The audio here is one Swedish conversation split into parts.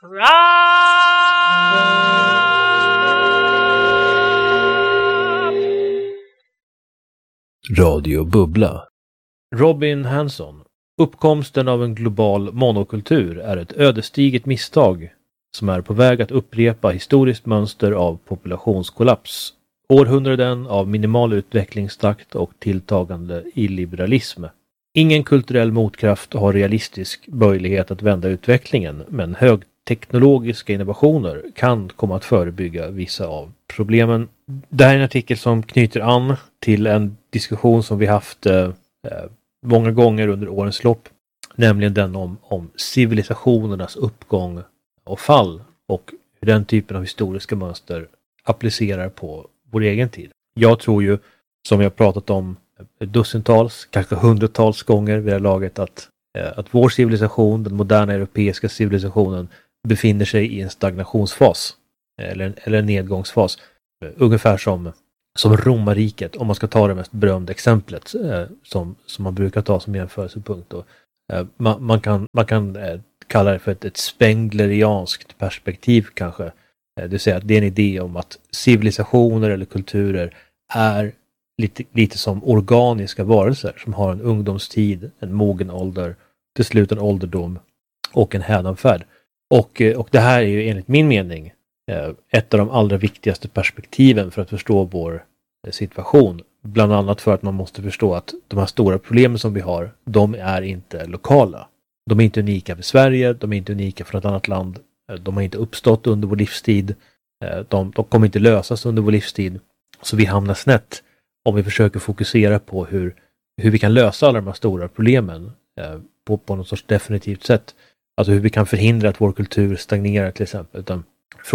Radio Bubbla. Robin Hanson. Uppkomsten av en global monokultur är ett ödesdigert misstag som är på väg att upprepa historiskt mönster av populationskollaps. Århundraden av minimal utvecklingstakt och tilltagande illiberalism. Ingen kulturell motkraft har realistisk möjlighet att vända utvecklingen, men högteknologiska innovationer kan komma att förebygga vissa av problemen. Det här är en artikel som knyter an till en diskussion som vi haft många gånger under årens lopp, nämligen den om civilisationernas uppgång och fall och hur den typen av historiska mönster applicerar på vår egen tid. Jag tror ju, som jag pratat om dussintals, kanske hundratals gånger vid det här laget, att vår civilisation, den moderna europeiska civilisationen, befinner sig i en stagnationsfas eller en nedgångsfas. Ungefär som romarriket, om man ska ta det mest berömda exemplet som man brukar ta som jämförelsepunkt. Man kan kalla det för ett spenglerianskt perspektiv kanske. Det vill säga att det är en idé om att civilisationer eller kulturer är lite som organiska varelser som har en ungdomstid, en mogen ålder, till slut en ålderdom och en hädanfärd. Och det här är ju enligt min mening ett av de allra viktigaste perspektiven för att förstå vår situation. Bland annat för att man måste förstå att de här stora problemen som vi har, de är inte lokala. De är inte unika för Sverige, de är inte unika för ett annat land. De har inte uppstått under vår livstid. De kommer inte lösas under vår livstid. Så vi hamnar snett om vi försöker fokusera på hur vi kan lösa alla de här stora problemen på något sorts definitivt sätt. Alltså hur vi kan förhindra att vår kultur stagnerar till exempel. Utan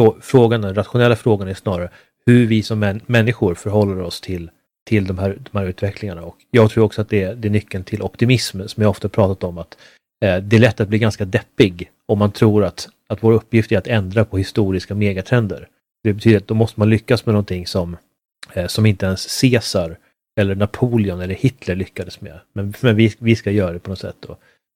den rationella frågan är snarare hur vi som människor förhåller oss till de här utvecklingarna. Och jag tror också att det är nyckeln till optimism, som jag ofta pratat om, att det är lätt att bli ganska deppig om man tror att vår uppgift är att ändra på historiska megatrender. Det betyder att då måste man lyckas med någonting som inte ens Caesar eller Napoleon eller Hitler lyckades med. Men vi ska göra det på något sätt då.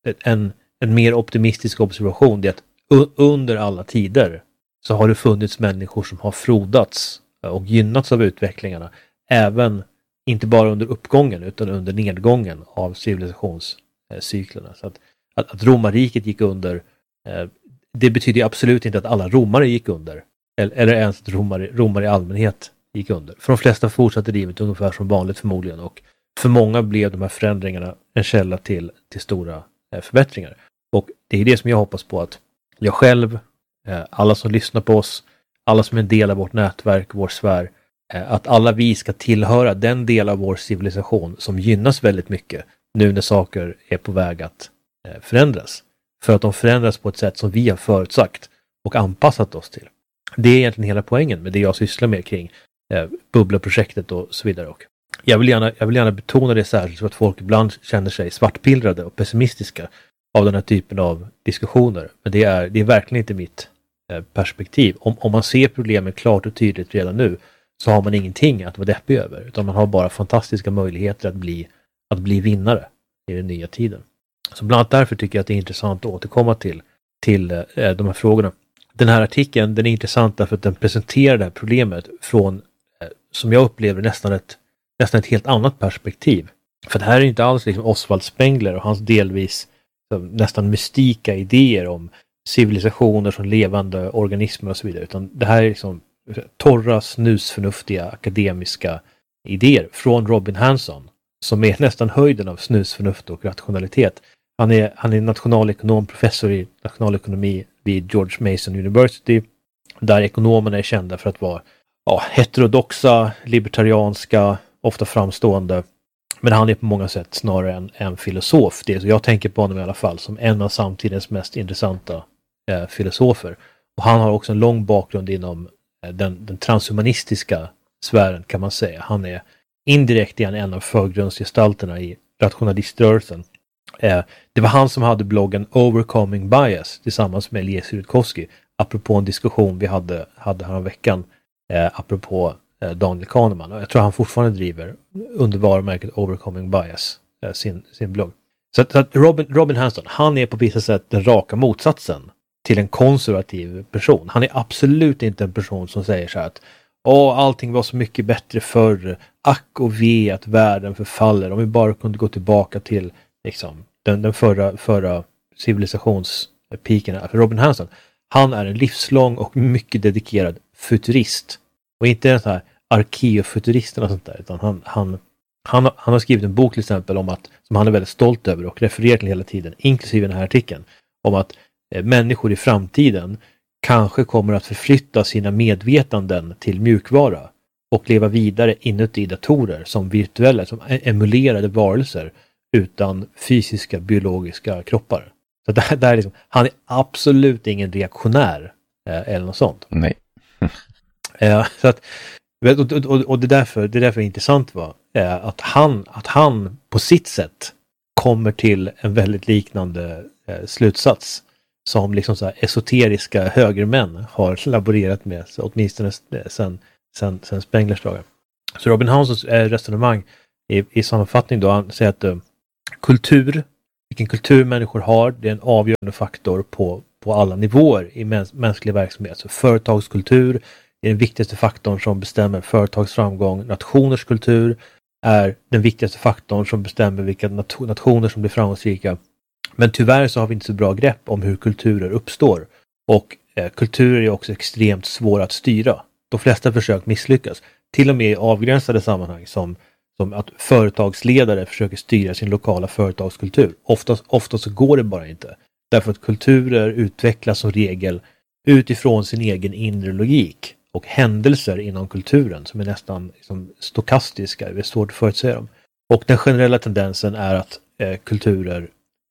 En mer optimistisk observation är att under alla tider så har det funnits människor som har frodats och gynnats av utvecklingarna, även inte bara under uppgången utan under nedgången av civilisationscyklerna. Så att romarriket gick under, det betyder absolut inte att alla romare gick under, eller ens att romare i allmänhet gick under. För de flesta fortsatte livet ungefär som vanligt förmodligen, och för många blev de här förändringarna en källa till stora förbättringar. Och det är det som jag hoppas på, att jag själv, alla som lyssnar på oss, alla som är en del av vårt nätverk, vår sfär, att alla vi ska tillhöra den del av vår civilisation som gynnas väldigt mycket nu när saker är på väg att förändras. För att de förändras på ett sätt som vi har förutsagt och anpassat oss till. Det är egentligen hela poängen med det jag sysslar med kring bubblaprojektet och så vidare. Och jag vill gärna betona det särskilt, så att folk ibland känner sig svartpillrade och pessimistiska av den här typen av diskussioner. Men det är verkligen inte mitt perspektiv. Om man ser problemen klart och tydligt redan nu, så har man ingenting att vara deppig över, utan man har bara fantastiska möjligheter att bli vinnare i den nya tiden. Så bland annat därför tycker jag att det är intressant att återkomma till de här frågorna. Den här artikeln, den är intressant därför att den presenterar det här problemet från, som jag upplever, nästan ett helt annat perspektiv. För det här är inte alls liksom Oswald Spengler och hans delvis nästan mystika idéer om civilisationer som levande organismer och så vidare, utan det här är liksom torra, snusförnuftiga akademiska idéer från Robin Hanson, som är nästan höjden av snusförnuft och rationalitet. Han är nationalekonom, professor i nationalekonomi vid George Mason University, där ekonomerna är kända för att vara heterodoxa, libertarianska, ofta framstående. Men han är på många sätt snarare en filosof. Det är så jag tänker på honom i alla fall som en av samtidens mest intressanta filosofer. Och han har också en lång bakgrund inom den transhumanistiska sfären, kan man säga. Han är indirekt en av förgrundsgestalterna i rationaliströrelsen. Det var han som hade bloggen Overcoming Bias tillsammans med Eliezer Yudkowsky, apropå en diskussion vi hade här veckan apropå Daniel Kahneman. Och jag tror han fortfarande driver under varumärket Overcoming Bias sin blogg. Så att Robin Hanson, han är på vissa sätt den raka motsatsen till en konservativ person. Han är absolut inte en person som säger så här att allting var så mycket bättre förr. Ack och ve att världen förfaller. Om vi bara kunde gå tillbaka till liksom, den förra civilisationspiken. För Robin Hanson, han är en livslång och mycket dedikerad futurist. Och inte en sån här arkeofuturist eller sånt där. Utan han har skrivit en bok till exempel om att, som han är väldigt stolt över och refererar till hela tiden, inklusive den här artikeln, om att människor i framtiden kanske kommer att förflytta sina medvetanden till mjukvara och leva vidare inuti datorer som virtuella, som emulerade varelser utan fysiska, biologiska kroppar. Så där är liksom, han är absolut ingen reaktionär eller något sånt. Nej. Så att, och det är därför intressant var att han på sitt sätt kommer till en väldigt liknande slutsats som liksom så här esoteriska högermän har laborerat med, så åtminstone sen Spenglers dagar. Så Robin Hansons resonemang i sammanfattning då, han säger att vilken kultur människor har, det är en avgörande faktor på alla nivåer i mänsklig verksamhet. Så företagskultur är den viktigaste faktorn som bestämmer företags framgång. Nationers kultur är den viktigaste faktorn som bestämmer vilka nationer som blir framgångsrika. Men tyvärr så har vi inte så bra grepp om hur kulturer uppstår. Och kulturer är också extremt svåra att styra. De flesta försök misslyckas. Till och med i avgränsade sammanhang som att företagsledare försöker styra sin lokala företagskultur. Ofta så går det bara inte. Därför att kulturer utvecklas som regel utifrån sin egen inre logik. Och händelser inom kulturen som är nästan liksom stokastiska. Det är svårt att förutsäga dem. Och den generella tendensen är att kulturer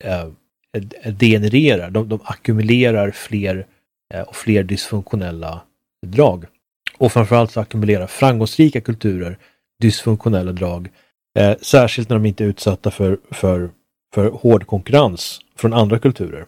degenererar. De ackumulerar fler och fler dysfunktionella drag. Och framförallt så ackumulerar framgångsrika kulturer dysfunktionella drag. Särskilt när de inte är utsatta för hård konkurrens från andra kulturer.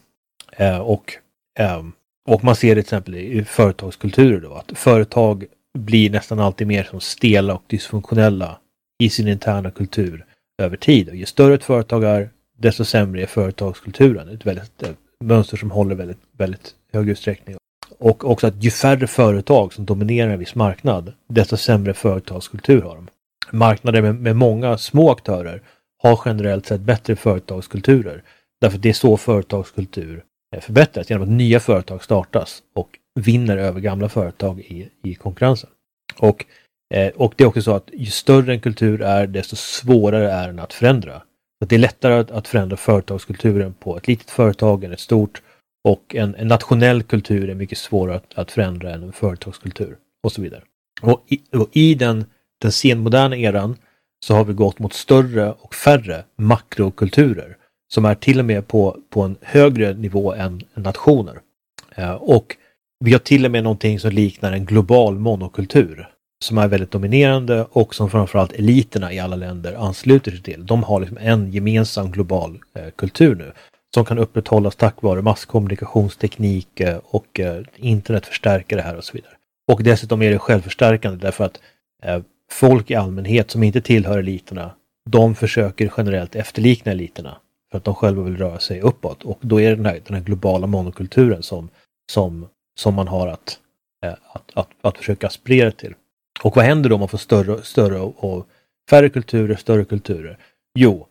Och man ser det till exempel i företagskulturer då, att företag blir nästan alltid mer som stela och dysfunktionella i sin interna kultur över tid. Och ju större ett företag är, desto sämre är företagskulturen. Ett mönster som håller väldigt, väldigt hög utsträckning. Och också att ju färre företag som dominerar en viss marknad, desto sämre företagskultur har de. Marknader med många små aktörer har generellt sett bättre företagskulturer. Därför att det är så företagskultur förbättras, genom att nya företag startas och vinner över gamla företag i konkurrensen. Och det är också så att ju större en kultur är, desto svårare är den att förändra. Så det är lättare att förändra företagskulturen på ett litet företag än ett stort, och en nationell kultur är mycket svårare att förändra än en företagskultur och så vidare. Och i den senmoderna eran så har vi gått mot större och färre makrokulturer som är till och med på en högre nivå än nationer. Och vi har till och med någonting som liknar en global monokultur som är väldigt dominerande och som framförallt eliterna i alla länder ansluter sig till. De har liksom en gemensam global kultur nu som kan upprätthållas tack vare masskommunikationsteknik och internet förstärker det här och så vidare. Och dessutom är det självförstärkande därför att folk i allmänhet som inte tillhör eliterna, de försöker generellt efterlikna eliterna för att de själva vill röra sig uppåt. Och då är det den här globala monokulturen som man har att försöka aspirera till. Och vad händer då om man får större och färre kulturer, större kulturer? Jo,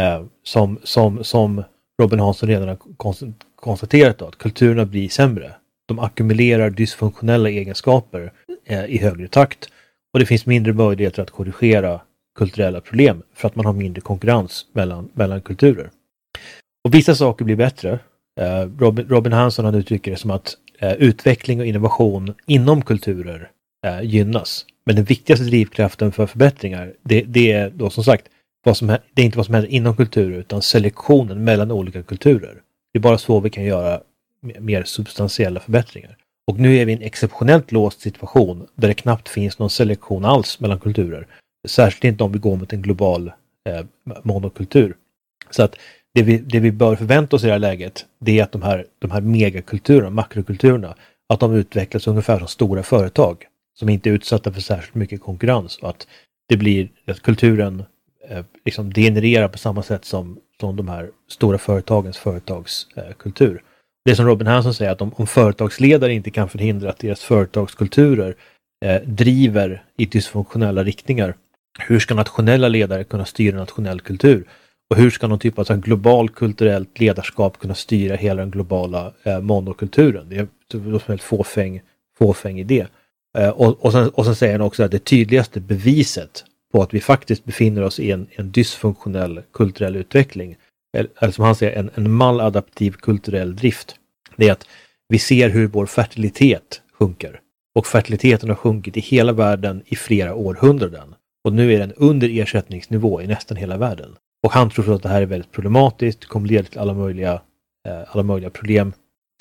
som Robin Hanson redan har konstaterat då, att kulturerna blir sämre. De ackumulerar dysfunktionella egenskaper i högre takt. Och det finns mindre möjligheter att korrigera kulturella problem för att man har mindre konkurrens mellan kulturer. Och vissa saker blir bättre. Robin Hanson han uttrycker det som att utveckling och innovation inom kulturer gynnas. Men den viktigaste drivkraften för förbättringar, det är då som sagt, det är inte vad som händer inom kulturer utan selektionen mellan olika kulturer. Det är bara så vi kan göra mer substantiella förbättringar. Och nu är vi i en exceptionellt låst situation där det knappt finns någon selektion alls mellan kulturer. Särskilt inte om vi går mot en global monokultur. Så att det vi bör förvänta oss i det här läget, det är att de här megakulturerna, makrokulturerna, att de utvecklas ungefär som stora företag som inte är utsatta för särskilt mycket konkurrens, och att det blir att kulturen liksom degenererar på samma sätt som de här stora företagskultur. det som Robin Hanson säger, att om företagsledare inte kan förhindra att deras företagskulturer driver i dysfunktionella riktningar, hur ska nationella ledare kunna styra nationell kultur? Och hur ska någon typ av så här global kulturellt ledarskap kunna styra hela den globala monokulturen? Det är en helt fåfäng idé. Och sen säger han också att det tydligaste beviset på att vi faktiskt befinner oss i en dysfunktionell kulturell utveckling, eller som han säger, en maladaptiv kulturell drift, det är att vi ser hur vår fertilitet sjunker. Och fertiliteten har sjunkit i hela världen i flera århundraden. Och nu är den under ersättningsnivå i nästan hela världen. Och han tror att det här är väldigt problematiskt, kommer leda till alla möjliga problem.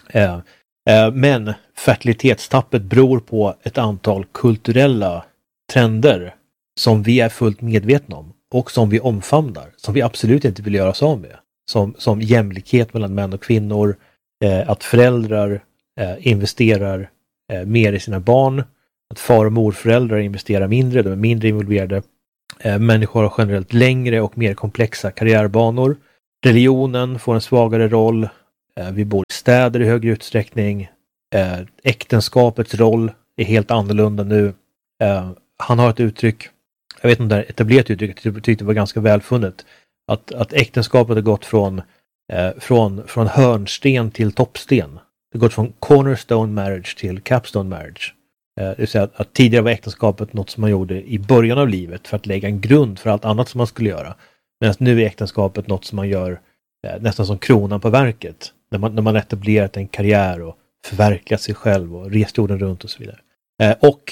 Men fertilitetstappet beror på ett antal kulturella trender som vi är fullt medvetna om och som vi omfamnar, som vi absolut inte vill göra oss av med. Som jämlikhet mellan män och kvinnor, att föräldrar investerar mer i sina barn, att far- och morföräldrar investerar mindre, de är mindre involverade. Människor har generellt längre och mer komplexa karriärbanor. Religionen får en svagare roll. Vi bor i städer i högre utsträckning. Äktenskapets roll är helt annorlunda nu. Han har ett uttryck, jag vet inte om det är etablerat uttryck, jag tyckte det var ganska välfunnet, att äktenskapet har gått från hörnsten till toppsten. Det har gått från cornerstone marriage till capstone marriage. Det vill säga att tidigare var äktenskapet något som man gjorde i början av livet för att lägga en grund för allt annat som man skulle göra. Medan nu är äktenskapet något som man gör nästan som kronan på verket. När man etablerat en karriär och förverkligat sig själv och rest jorden runt och så vidare. Och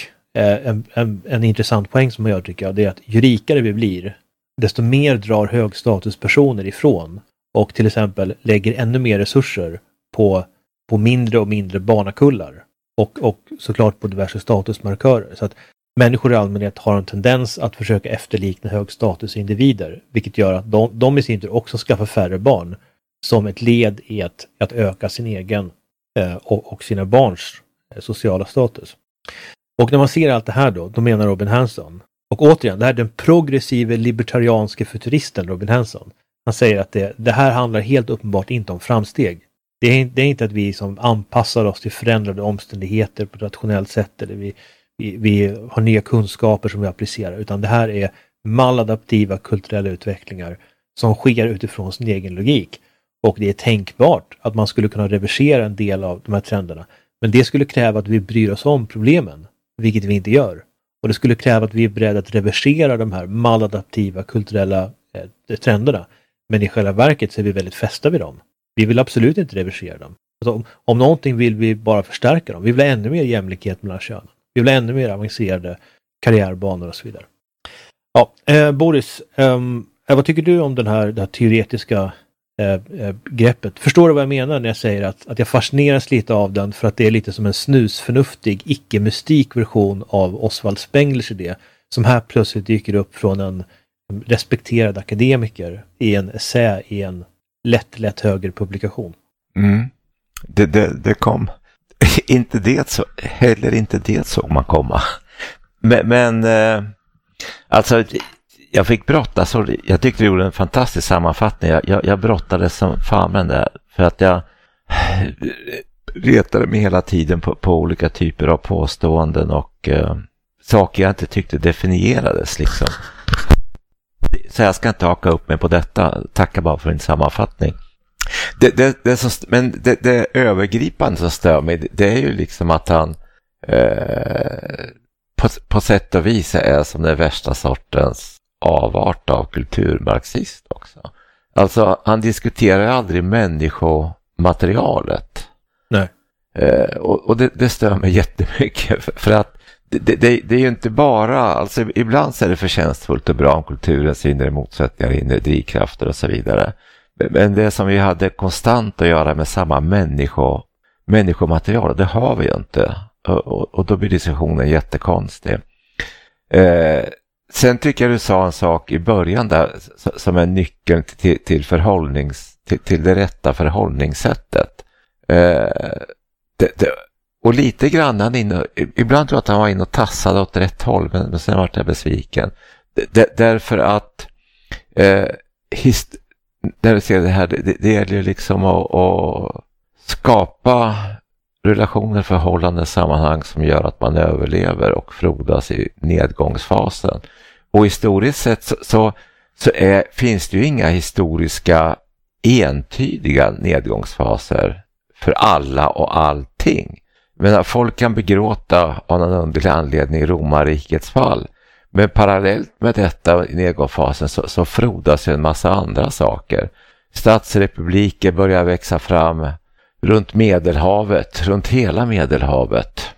en intressant poäng som man gör, tycker jag, det är att ju rikare vi blir, desto mer drar högstatuspersoner ifrån och till exempel lägger ännu mer resurser på mindre och mindre barnakullar. Och såklart på diverse statusmarkörer. Så att människor i allmänhet har en tendens att försöka efterlikna högstatusindivider. Vilket gör att de i sin tur också skaffar färre barn. Som ett led i att öka sin egen och sina barns sociala status. Och när man ser allt det här då menar Robin Hanson. Och återigen, det här är den progressive libertarianske futuristen Robin Hanson. Han säger att det här handlar helt uppenbart inte om framsteg. Det är inte att vi som anpassar oss till förändrade omständigheter på ett rationellt sätt, eller vi har nya kunskaper som vi applicerar, utan det här är maladaptiva kulturella utvecklingar som sker utifrån sin egen logik. Och det är tänkbart att man skulle kunna reversera en del av de här trenderna. Men det skulle kräva att vi bryr oss om problemen, vilket vi inte gör. Och det skulle kräva att vi är beredda att reversera de här maladaptiva kulturella trenderna. Men i själva verket så är vi väldigt fästa vid dem. Vi vill absolut inte reversera dem. Alltså, om någonting vill vi bara förstärka dem. Vi vill ha ännu mer jämlikhet mellan könen. Vi vill ha ännu mer avancerade karriärbanor och så vidare. Ja, Boris, vad tycker du om det här teoretiska greppet? Förstår du vad jag menar när jag säger att jag fascineras lite av den, för att det är lite som en snusförnuftig, icke-mystik version av Oswald Spenglers idé, som här plötsligt dyker upp från en respekterad akademiker i en essä i en lätt högerpublikation. Det kom inte det såg man komma. Men alltså jag fick brotta, så jag tyckte du gjorde en fantastisk sammanfattning. Jag brottade som fan med den där, för att jag retade mig hela tiden på olika typer av påståenden och saker jag inte tyckte definierades liksom. Så jag ska inte haka upp mig på detta. Tacka bara för din sammanfattning. Det övergripande som stör mig, det är ju liksom att han på sätt och vis är som den värsta sortens avart av kulturmarxist också. Alltså han diskuterar aldrig människomaterialet. Nej. Och det stör mig jättemycket, för att det är ju inte bara, alltså ibland så är det förtjänstfullt och bra om kulturens inre motsättningar, inre drivkrafter och så vidare. Men det som vi hade konstant att göra med samma människomaterial, det har vi ju inte. Och då blir diskussionen jättekonstig. Sen tycker jag du sa en sak i början där som är nyckeln till till det rätta förhållningssättet. Och lite grann ibland tror jag att han var inne och tassade åt rätt håll, men sen var jag besviken. Därför att när du ser det här, det gäller liksom att skapa relationer, förhållanden, sammanhang som gör att man överlever och frodas i nedgångsfasen. Och historiskt sett finns det ju inga historiska entydiga nedgångsfaser för alla och allting. Men folk kan begråta av någon underlig anledning romarrikets fall. Men parallellt med detta i nedgångsfasen så frodas en massa andra saker. Statsrepubliker börjar växa fram runt Medelhavet, runt hela Medelhavet.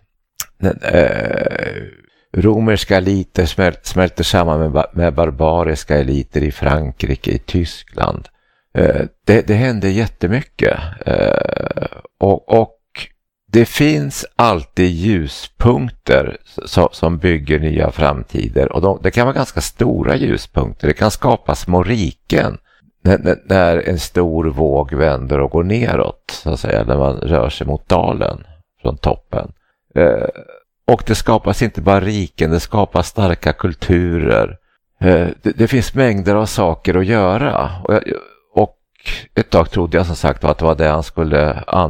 Romerska eliter smälter samman med barbariska eliter i Frankrike, i Tyskland. Det händer jättemycket. Och det finns alltid ljuspunkter som bygger nya framtider. Och det kan vara ganska stora ljuspunkter. Det kan skapa små riken när en stor våg vänder och går neråt, så att säga, när man rör sig mot dalen från toppen. Och det skapas inte bara riken, det skapas starka kulturer. Det finns mängder av saker att göra. Och ett tag trodde jag som sagt att det var det han skulle